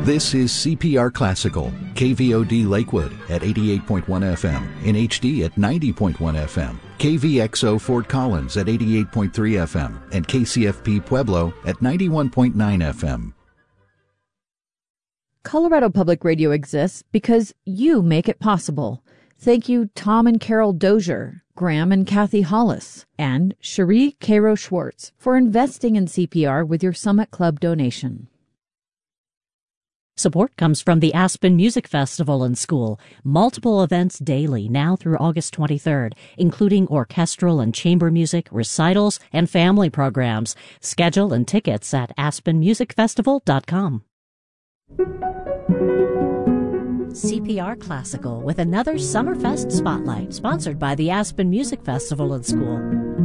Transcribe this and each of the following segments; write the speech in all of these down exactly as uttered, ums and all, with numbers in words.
This is C P R Classical, K V O D Lakewood at eighty-eight point one F M, in H D at ninety point one F M, K V X O Fort Collins at eighty-eight point three F M, and K C F P Pueblo at ninety-one point nine F M. Colorado Public Radio exists because you make it possible. Thank you, Tom and Carol Dozier, Graham and Kathy Hollis, and Cherie Cairo Schwartz for investing in C P R with your Summit Club donation. Support comes from the Aspen Music Festival and School. Multiple events daily now through August twenty-third, including orchestral and chamber music, recitals, and family programs. Schedule and tickets at aspen music festival dot com. C P R Classical with another Summerfest Spotlight, sponsored by the Aspen Music Festival and School.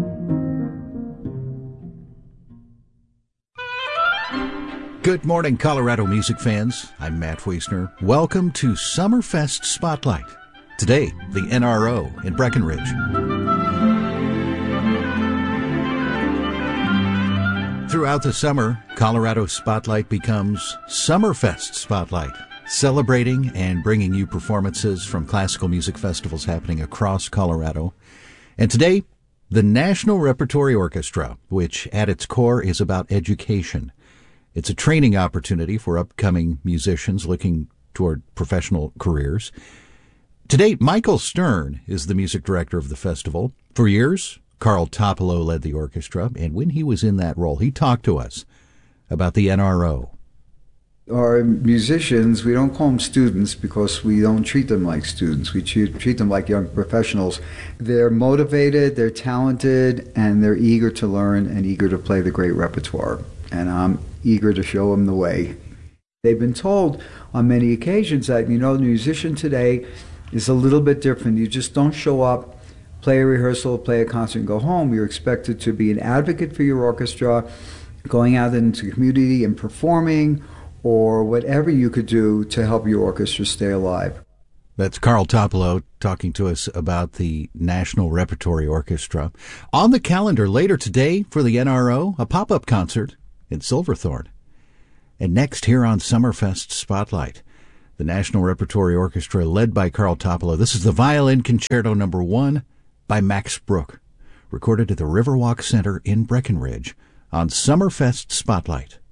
Good morning, Colorado music fans. I'm Matt Wiesner. Welcome to Summerfest Spotlight. Today, the N R O in Breckenridge. Throughout the summer, Colorado Spotlight becomes Summerfest Spotlight, celebrating and bringing you performances from classical music festivals happening across Colorado. And today, the National Repertory Orchestra, which at its core is about education. It's a training opportunity for upcoming musicians looking toward professional careers. Today, Michael Stern is the music director of the festival. For years, Carl Topolo led the orchestra, and when he was in that role, he talked to us about the N R O. Our musicians, we don't call them students because we don't treat them like students. We treat, treat them like young professionals. They're motivated, they're talented, and they're eager to learn and eager to play the great repertoire. And I'm eager to show them the way. They've been told on many occasions that, you know, the musician today is a little bit different. You just don't show up, play a rehearsal, play a concert, and go home. You're expected to be an advocate for your orchestra, going out into the community and performing, or whatever you could do to help your orchestra stay alive. That's Carl Topolo talking to us about the National Repertory Orchestra. On the calendar later today for the N R O, a pop-up concert in Silverthorne. And next here on Summerfest Spotlight, the National Repertory Orchestra led by Carl Topolo. This is the Violin Concerto Number One by Max Bruch, recorded at the Riverwalk Center in Breckenridge on Summerfest Spotlight.